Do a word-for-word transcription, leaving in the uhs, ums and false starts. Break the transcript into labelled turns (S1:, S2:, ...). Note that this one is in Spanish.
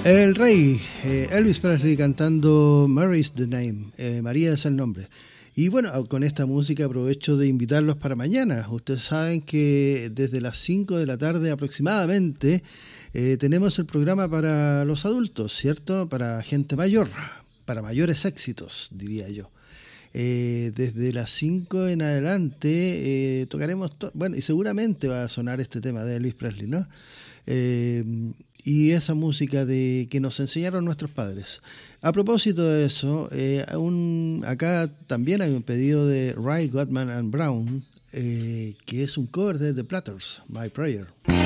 S1: El rey, eh, Elvis Presley cantando Mary's the Name, eh, María es el nombre. Y bueno, con esta música aprovecho de invitarlos para mañana. Ustedes saben que desde las cinco de la tarde aproximadamente eh, tenemos el programa para los adultos, ¿cierto? Para gente mayor, para mayores éxitos, diría yo. Eh, desde las cinco en adelante eh, tocaremos, to- bueno, y seguramente va a sonar este tema de Elvis Presley, ¿no? Eh, y esa música de que nos enseñaron nuestros padres. A propósito de eso, eh, un, acá también hay un pedido de Ray Goodman and Brown, eh, que es un cover de The Platters, My Prayer.